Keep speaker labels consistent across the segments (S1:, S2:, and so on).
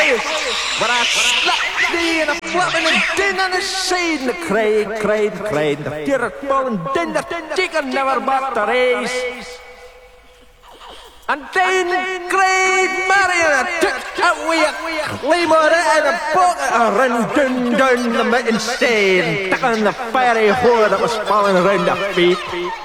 S1: place where I slapped thee and a flapping and din on the side and the cried, the fear of falling din the chicken never back to race. And then cried Marion and took away a claymore and a bucket and ran down the mountain stair and took on the fiery whore that was falling around her feet.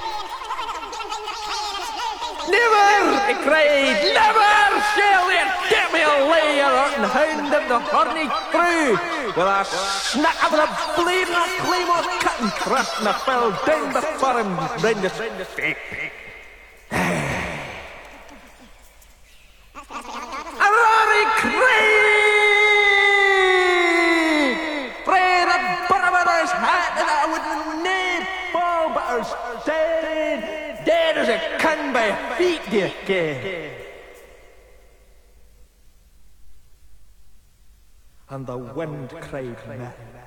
S1: Never, he cried, never shall they get me a layer and hound of the horny crew. With a snack of the blade and a claymore cut and thrust and I fell down before him round the feet. A roaring cried! Prayed a bottom his hat and I would nae fall but I was dead as a can by feet, dear ken. And the wind cried,